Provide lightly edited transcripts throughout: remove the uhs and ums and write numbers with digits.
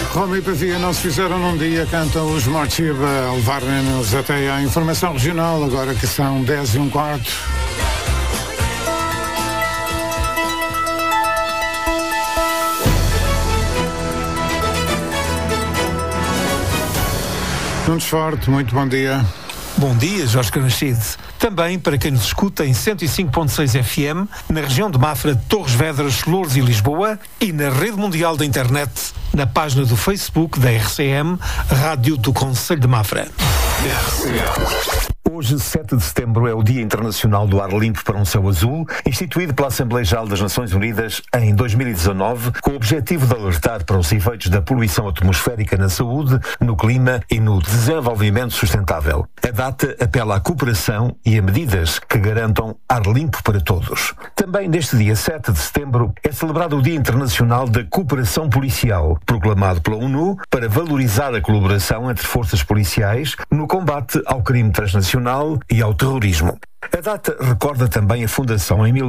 Roma e Pavia não se fizeram num dia, cantam os Mortiba a levarem-nos até à informação regional, agora que são 10:15. Nunes Forte, muito bom dia. Bom dia, Jorge Canachide. Também para quem nos escuta em 105.6 FM, na região de Mafra, Torres Vedras, Loures e Lisboa, e na rede mundial da internet, na página do Facebook da RCM, Rádio do Concelho de Mafra. Hoje, 7 de setembro, é o Dia Internacional do Ar Limpo para um Céu Azul, instituído pela Assembleia Geral das Nações Unidas em 2019, com o objetivo de alertar para os efeitos da poluição atmosférica na saúde, no clima e no desenvolvimento sustentável. A data apela à cooperação e a medidas que garantam ar limpo para todos. Também neste dia 7 de setembro é celebrado o Dia Internacional da Cooperação Policial, proclamado pela ONU para valorizar a colaboração entre forças policiais no combate ao crime transnacional e ao terrorismo. A data recorda também a fundação em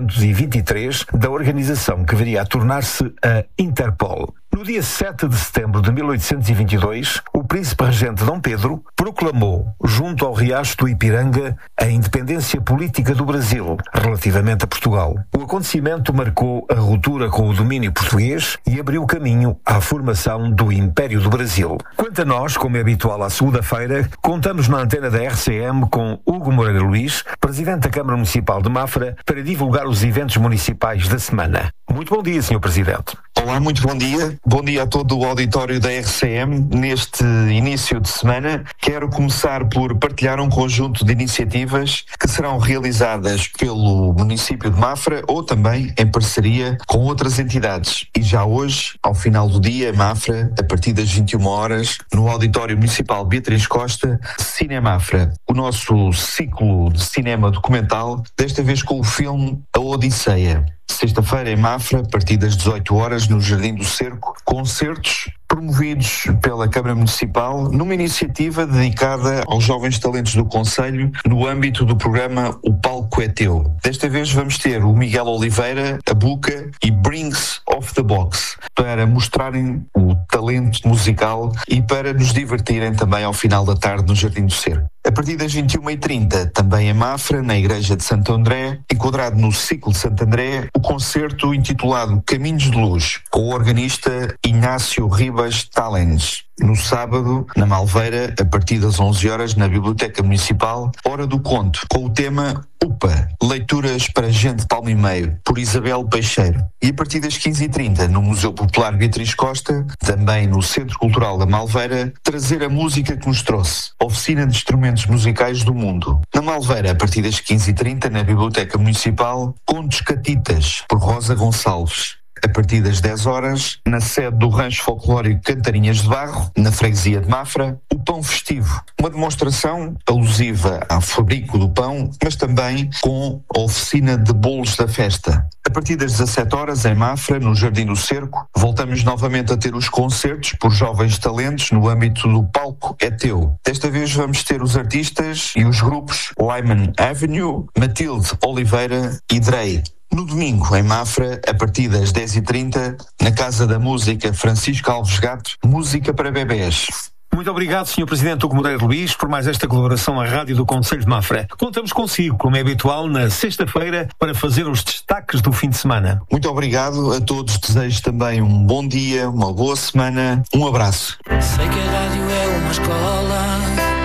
1923 da organização que viria a tornar-se a Interpol. No dia 7 de setembro de 1822, o príncipe regente Dom Pedro proclamou, junto ao riacho do Ipiranga, a independência política do Brasil, relativamente a Portugal. O acontecimento marcou a ruptura com o domínio português e abriu caminho à formação do Império do Brasil. Quanto a nós, como é habitual à segunda-feira, contamos na antena da RCM com Hugo Moreira Luís, presidente da Câmara Municipal de Mafra, para divulgar os eventos municipais da semana. Muito bom dia, Sr. Presidente. Olá, muito bom dia. Bom dia a todo o auditório da RCM. Neste início de semana, quero começar por partilhar um conjunto de iniciativas que serão realizadas pelo município de Mafra ou também em parceria com outras entidades. E já hoje, ao final do dia, em Mafra, a partir das 21 horas, no Auditório Municipal Beatriz Costa, Cine Mafra. O nosso ciclo de cinema documental, desta vez com o filme A Odisseia. Sexta-feira em Mafra, a partir das 18 horas, no Jardim do Cerco, concertos promovidos pela Câmara Municipal numa iniciativa dedicada aos jovens talentos do Concelho no âmbito do programa O Palco é Teu. Desta vez vamos ter o Miguel Oliveira, a Buca e Brings of the Box para mostrarem o talento musical e para nos divertirem também ao final da tarde no Jardim do Cerco. A partir das 21h30, também em Mafra, na Igreja de Santo André, enquadrado no ciclo de Santo André, o concerto intitulado Caminhos de Luz, com o organista Inácio Ribas Talens. No sábado, na Malveira, a partir das 11 horas, na Biblioteca Municipal, Hora do Conto, com o tema UPA, Leituras para Gente Palmo e Meio, por Isabel Peixeiro. E a partir das 15h30, no Museu Popular Beatriz Costa, também no Centro Cultural da Malveira, trazer a música que nos trouxe, Oficina de Instrumentos Musicais do Mundo. Na Malveira, a partir das 15h30, na Biblioteca Municipal, Contos Catitas, por Rosa Gonçalves. A partir das 10 horas, na sede do Rancho Folclórico Cantarinhas de Barro, na freguesia de Mafra, o Pão Festivo. Uma demonstração alusiva ao fabrico do pão, mas também com a oficina de bolos da festa. A partir das 17 horas, em Mafra, no Jardim do Cerco, voltamos novamente a ter os concertos por jovens talentos no âmbito do Palco é Teu. Desta vez vamos ter os artistas e os grupos Lyman Avenue, Matilde Oliveira e Drey. No domingo, em Mafra, a partir das 10h30, na Casa da Música Francisco Alves Gato, música para bebés. Muito obrigado, Sr. Presidente Hugo Moreira Luís, por mais esta colaboração à Rádio do Concelho de Mafra. Contamos consigo, como é habitual, na sexta-feira, para fazer os destaques do fim de semana. Muito obrigado a todos, desejo também um bom dia, uma boa semana, um abraço. Sei que a rádio é uma escola,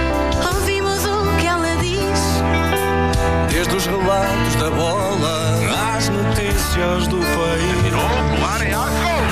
ouvimos o que ela diz, desde os relatos da bola às notícias do país.